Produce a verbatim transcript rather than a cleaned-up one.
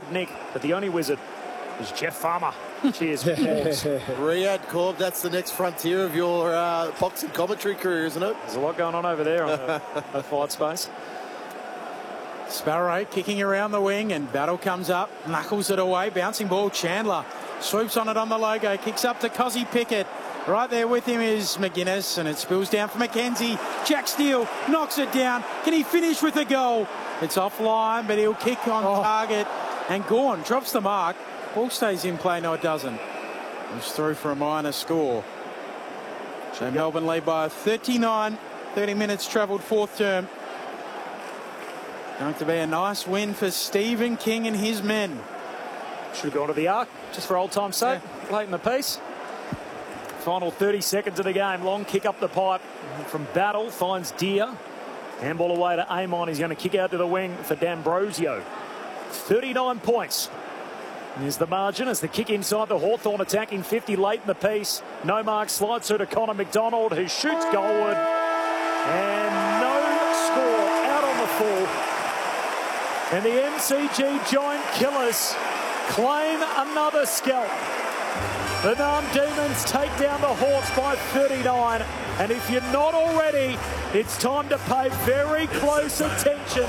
Nick, but the only wizard is Jeff Farmer. Cheers. Riyad Korb, that's the next frontier of your uh, boxing commentary career, isn't it? There's a lot going on over there on the, the fight space. Sparrow kicking around the wing, and Battle comes up, knuckles it away, bouncing ball. Chandler swoops on it on the logo, kicks up to Cozzy Pickett. Right there with him is McGuinness, and it spills down for McKenzie. Jack Steele knocks it down. Can he finish with a goal? It's offline, but he'll kick on oh. target. And Gawn drops the mark. Ball stays in play. No, it doesn't. It's through for a minor score. So Melbourne lead by thirty-nine. thirty minutes travelled, fourth term. Going to be a nice win for Stephen King and his men. Should have gone to the arc, just for old time's sake, yeah. Late in the piece. Final thirty seconds of the game. Long kick up the pipe from Battle. Finds Deer. Handball away to Amon. He's going to kick out to the wing for D'Ambrosio. thirty-nine points. Here's the margin as the kick inside the Hawthorn attacking fifty late in the piece. No mark slides through to Connor McDonald, who shoots goalward. And no score out on the full. And the M C G Giant Killers claim another scalp. The Narm Demons take down the Hawks by thirty-nine. And if you're not already, it's time to pay very close attention